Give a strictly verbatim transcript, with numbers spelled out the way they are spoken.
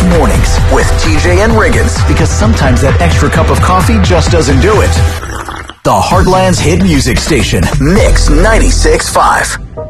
Mornings with T J and Riggins, because sometimes that extra cup of coffee just doesn't do it. The Heartland's hit music station, Mix ninety-six point five.